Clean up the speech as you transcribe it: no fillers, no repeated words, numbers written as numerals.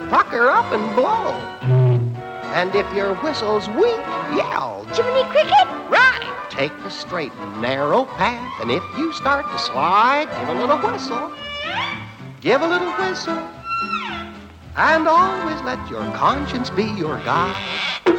pucker up and blow. And if your whistle's weak, yell, Jiminy Cricket? right. Take the straight and narrow path, and if you start to slide, give a little whistle. Give a little whistle. And always let your conscience be your guide.